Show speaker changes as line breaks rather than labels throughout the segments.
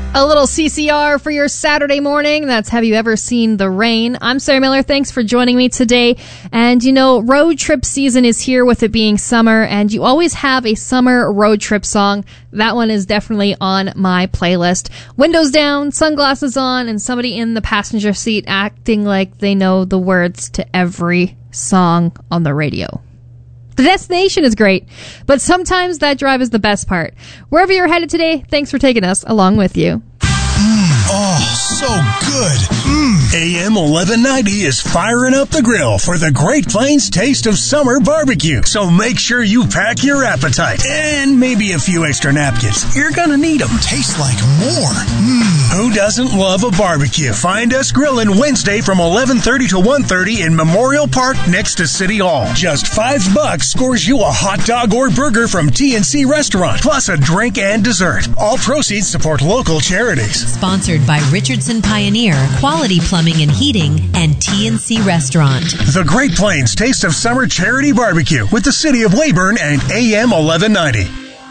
A little CCR for your Saturday morning. That's Have You Ever Seen the Rain? I'm Sarah Miller. Thanks for joining me today. And you know, road trip season is here with it being summer, and you always have a summer road trip song. That one is definitely on my playlist. Windows down, sunglasses on, and somebody in the passenger seat acting like they know the words to every song on the radio. The destination is great, but sometimes that drive is the best part. Wherever you're headed today, thanks for taking us along with you.
Oh, so good. AM 1190 is firing up the grill for the Great Plains Taste of Summer Barbecue. So make sure you pack your appetite and maybe a few extra napkins. You're gonna need them.
Tastes like more.
Who doesn't love a barbecue? Find us grilling Wednesday from 11:30 to 1:30 in Memorial Park next to City Hall. Just $5 scores you a hot dog or burger from TNC Restaurant, plus a drink and dessert. All proceeds support local charities.
Sponsored by Richardson Pioneer, Quality Plumbing and Heating, and TNC Restaurant.
The Great Plains Taste of Summer Charity Barbecue with the City of Weyburn and AM 1190.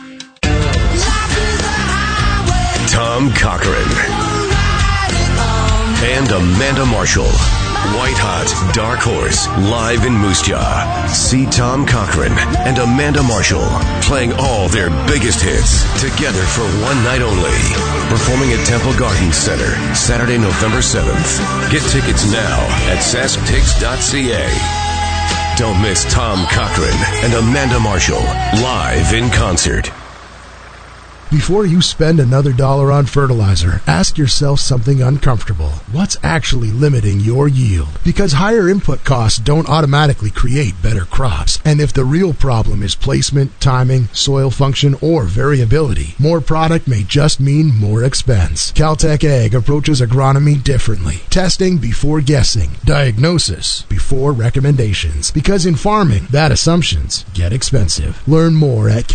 Tom Cochran and Amanda Marshall. White Hot Dark Horse live in Moose Jaw. See Tom Cochran and Amanda Marshall playing all their biggest hits together for one night only. Performing at Temple Gardens Center Saturday, November 7th. Get tickets now at sasktix.ca. Don't miss Tom Cochran and Amanda Marshall live in concert.
Before you spend another dollar on fertilizer, ask yourself something uncomfortable. What's actually limiting your yield? Because higher input costs don't automatically create better crops. And if the real problem is placement, timing, soil function, or variability, more product may just mean more expense. Caltech Ag approaches agronomy differently. Testing before guessing. Diagnosis before recommendations. Because in farming, bad assumptions get expensive. Learn more at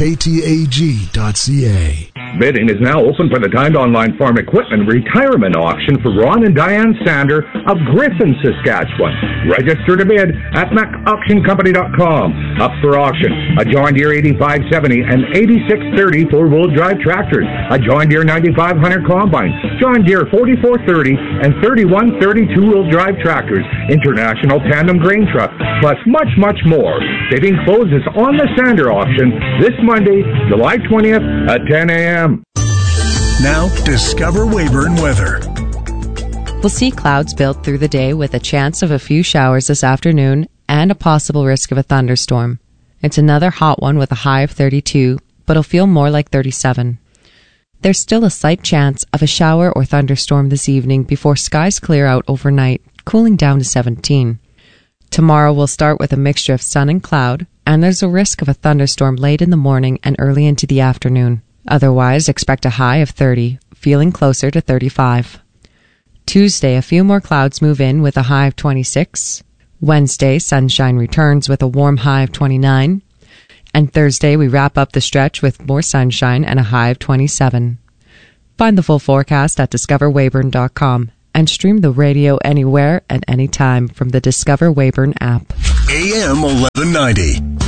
ktag.ca.
Bidding is now open for the timed online farm equipment retirement auction for Ron and Diane Sander of Griffin, Saskatchewan. Register to bid at macauctioncompany.com. Up for auction, a John Deere 8570 and 8630 four-wheel drive tractors, a John Deere 9500 combine, John Deere 4430 and 3130 two-wheel drive tractors, International tandem grain truck, plus much, much more. Bidding closes on the Sander auction this Monday, July 20th at 10 a.m.
Now, discover Weyburn weather.
We'll see clouds build through the day with a chance of a few showers this afternoon and a possible risk of a thunderstorm. It's another hot one with a high of 32, but it'll feel more like 37. There's still a slight chance of a shower or thunderstorm this evening before skies clear out overnight, cooling down to 17. Tomorrow we'll start with a mixture of sun and cloud, and there's a risk of a thunderstorm late in the morning and early into the afternoon. Otherwise, expect a high of 30, feeling closer to 35. Tuesday, a few more clouds move in with a high of 26. Wednesday, sunshine returns with a warm high of 29. And Thursday, we wrap up the stretch with more sunshine and a high of 27. Find the full forecast at discoverweyburn.com and stream the radio anywhere and anytime from the Discover Weyburn app.
AM 1190.